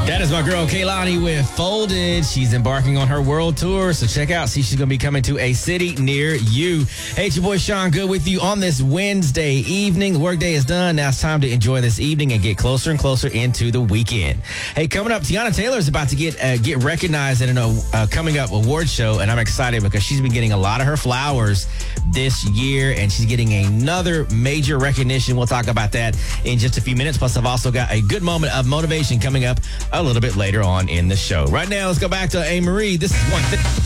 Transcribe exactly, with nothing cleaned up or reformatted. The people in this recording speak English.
That is my girl, Kehlani, with Folded. She's embarking on her world tour, so check out. See, she's going to be coming to a city near you. Hey, it's your boy, Sean Good, with you on this Wednesday evening. The workday is done. Now it's time to enjoy this evening and get closer and closer into the weekend. Hey, coming up, Teyana Taylor is about to get uh, get recognized at an uh, coming up award show, and I'm excited because she's been getting a lot of her flowers this year, and she's getting another major recognition. We'll talk about that in just a few minutes. Plus, I've also got a good moment of motivation coming up a little bit later on in the show. Right now, let's go back to A. Marie. This is one thing.